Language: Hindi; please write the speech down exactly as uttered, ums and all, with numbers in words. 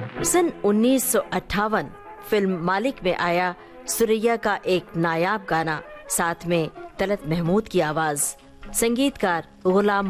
सन उन्नीस सौ अट्ठावन फिल्म मालिक में आया सुरैया का एक नायाब गाना, साथ में तलत महमूद की आवाज, संगीतकार गुलाम